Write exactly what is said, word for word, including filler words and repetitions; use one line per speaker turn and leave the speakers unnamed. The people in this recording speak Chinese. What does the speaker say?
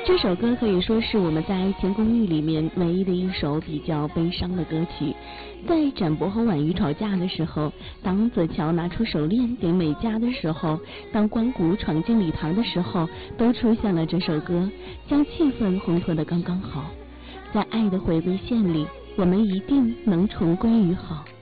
这首歌可以说是我们在《爱情公寓》里面唯一的一首比较悲伤的歌曲。在展博和婉瑜吵架的时候，当泽乔拿出手链给美嘉的时候，当关谷闯进礼堂的时候，都出现了这首歌，将气氛烘托得刚刚好。在爱的回归线里，我们一定能重归于好。